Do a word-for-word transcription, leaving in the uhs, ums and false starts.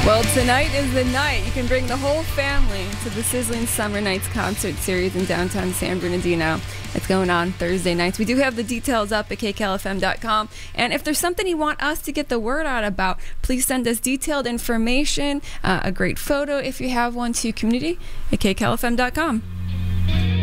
Well, tonight is the night. You can bring the whole family to the Sizzling Summer Nights concert series in downtown San Bernardino. It's going on Thursday nights. We do have the details up at K K L F M dot com. And if there's something you want us to get the word out about, please send us detailed information, uh, a great photo if you have one, to community at K K L F M dot com.